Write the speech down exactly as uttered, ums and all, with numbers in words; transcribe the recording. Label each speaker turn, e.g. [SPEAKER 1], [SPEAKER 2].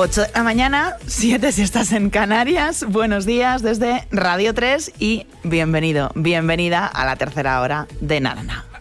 [SPEAKER 1] ocho de la mañana, siete si estás en Canarias. Buenos días desde Radio tres y bienvenido, bienvenida a la tercera hora de Nada Na.